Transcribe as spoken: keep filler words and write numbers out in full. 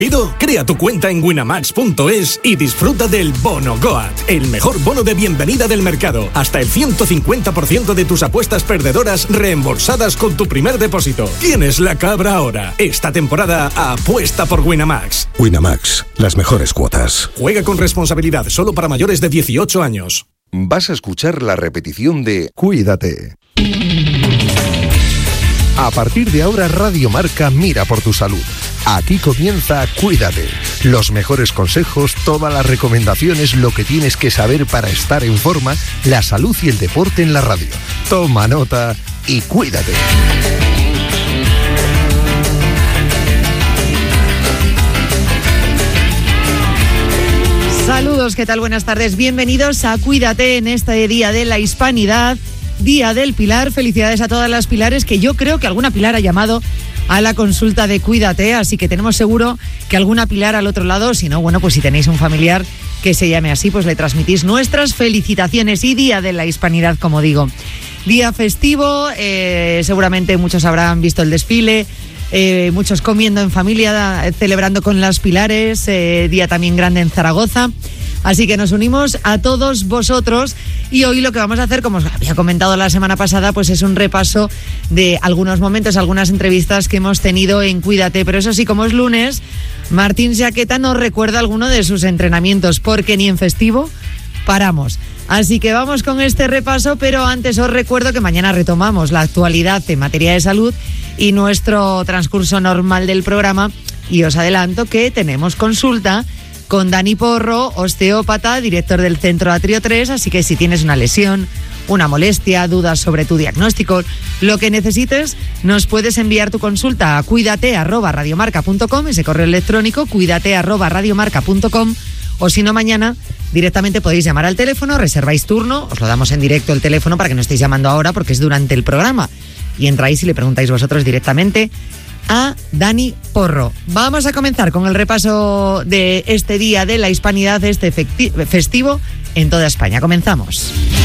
Crea tu cuenta en winamax punto es y disfruta del Bono Goat, el mejor bono de bienvenida del mercado. Hasta el ciento cincuenta por ciento de tus apuestas perdedoras reembolsadas con tu primer depósito. Tienes la cabra ahora. Esta temporada apuesta por Winamax. Winamax, las mejores cuotas. Juega con responsabilidad, solo para mayores de dieciocho años. Vas a escuchar la repetición de Cuídate. A partir de ahora, Radio Marca mira por tu salud. Aquí comienza Cuídate. Los mejores consejos, todas las recomendaciones, lo que tienes que saber para estar en forma, la salud y el deporte en la radio. Toma nota y cuídate. Saludos, ¿qué tal? Buenas tardes. Bienvenidos a Cuídate en este Día de la Hispanidad, Día del Pilar. Felicidades a todas las Pilares, que yo creo que alguna Pilar ha llamado a la consulta de Cuídate, así que tenemos seguro que alguna Pilar al otro lado. Si no, bueno, pues si tenéis un familiar que se llame así, pues le transmitís nuestras felicitaciones. Y Día de la Hispanidad, como digo. Día festivo, eh, seguramente muchos habrán visto el desfile, eh, muchos comiendo en familia, celebrando con las Pilares, eh, día también grande en Zaragoza. Así que nos unimos a todos vosotros y hoy lo que vamos a hacer, como os había comentado la semana pasada, pues es un repaso de algunos momentos, algunas entrevistas que hemos tenido en Cuídate. Pero eso sí, como es lunes, Martín Jaqueta nos recuerda alguno de sus entrenamientos, porque ni en festivo paramos. Así que vamos con este repaso, pero antes os recuerdo que mañana retomamos la actualidad en materia de salud y nuestro transcurso normal del programa. Y os adelanto que tenemos consulta con Dani Porro, osteópata, director del Centro Atrio tres, así que si tienes una lesión, una molestia, dudas sobre tu diagnóstico, lo que necesites, nos puedes enviar tu consulta a cuídate arroba radiomarca punto com, ese correo electrónico, cuídate arroba radiomarca punto com, o si no, mañana directamente podéis llamar al teléfono, reserváis turno, os lo damos en directo el teléfono para que no estéis llamando ahora porque es durante el programa, y entráis y le preguntáis vosotros directamente a Dani Porro. Vamos a comenzar con el repaso de este Día de la Hispanidad, este festivo en toda España. Comenzamos.